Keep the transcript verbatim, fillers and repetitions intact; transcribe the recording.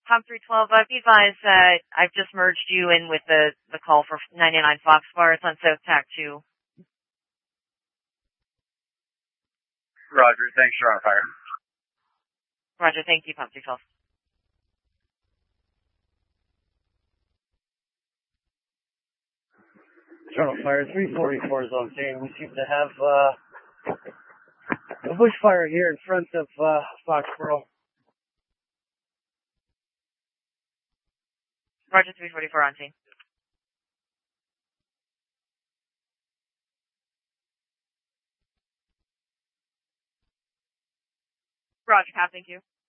Tom three twelve, uh, be advised that I've just merged you in with the, the call for ninety-nine Foxfire. It's on South Tac two. Roger, thanks, you're on fire. Roger, thank you, Tom three twelve. Toronto Fire three forty-four is on scene. We seem to have uh, a bushfire here in front of uh, Foxborough. Roger, three forty-four on scene. Roger, Cap, thank you.